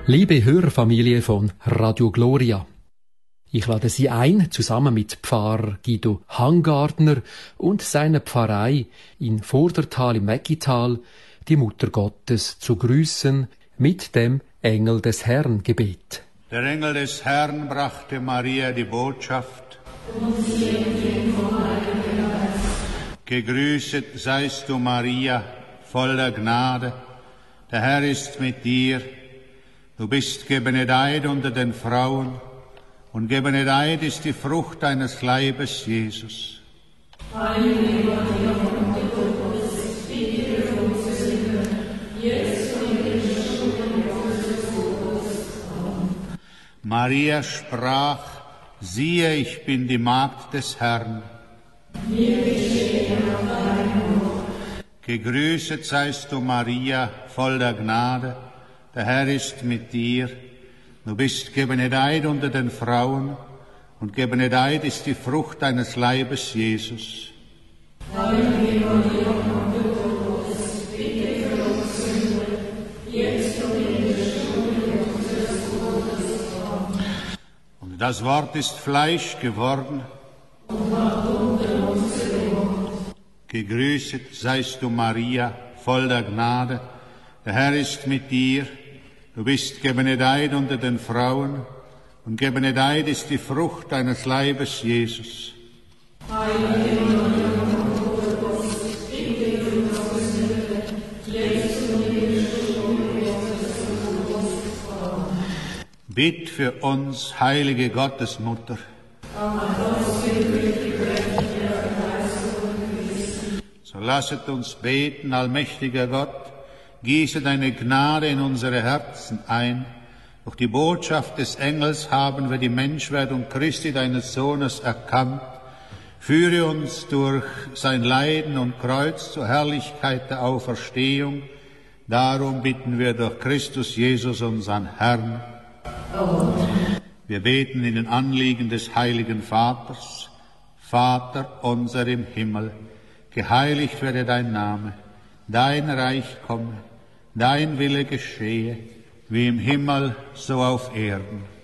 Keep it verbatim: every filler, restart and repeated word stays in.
Liebe Hörerfamilie von Radio Gloria, ich lade Sie ein, zusammen mit Pfarrer Guido Hangardner und seiner Pfarrei in Vordertal im Mäckital die Mutter Gottes zu grüßen mit dem Engel des Herrn Gebet. Der Engel des Herrn brachte Maria die Botschaft: Gegrüßet seist du, Maria, voller Gnade, der Herr ist mit dir. Du bist gebenedeit unter den Frauen, und gebenedeit ist die Frucht deines Leibes, Jesus. Heilige Maria, Mutter Gottes, bitte für uns Sünder, jetzt und in der Stunde unseres Todes. Amen. Maria sprach: Siehe, ich bin die Magd des Herrn. Mir geschehe nach deinem Wort. Gegrüßet seist du, Maria, voller Gnade, der Herr ist mit dir. Du bist gebenedeit unter den Frauen, und gebenedeit ist die Frucht deines Leibes, Jesus. Heilige Maria, Mutter Gottes, bitte für uns Sünder, jetzt und in der Stunde unseres Todes. Amen. Und das Wort ist Fleisch geworden und hat unter uns gewohnt. Gegrüßet seist du, Maria, voller Gnade, der Herr ist mit dir. Du bist gebenedeit unter den Frauen, und gebenedeit ist die Frucht deines Leibes, Jesus. Heilige Maria, Mutter Gottes, bitte für uns Sünder, jetzt und in der Stunde unseres Todes. Amen. Bitt für uns, heilige Gottesmutter. So lasset uns beten, allmächtiger Gott. Gieße deine Gnade in unsere Herzen ein. Durch die Botschaft des Engels haben wir die Menschwerdung Christi, deines Sohnes, erkannt. Führe uns durch sein Leiden und Kreuz zur Herrlichkeit der Auferstehung. Darum bitten wir durch Christus Jesus, unseren Herrn. Amen. Wir beten in den Anliegen des heiligen Vaters. Vater unser im Himmel, geheiligt werde dein Name. Dein Reich komme, dein Wille geschehe, wie im Himmel, so auf Erden.